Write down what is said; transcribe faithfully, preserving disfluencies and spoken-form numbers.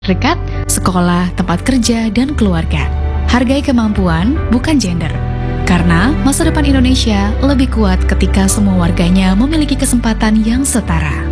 terdekat, sekolah, tempat kerja, dan keluarga. Hargai kemampuan, bukan gender. Karena masa depan Indonesia lebih kuat ketika semua warganya memiliki kesempatan yang setara.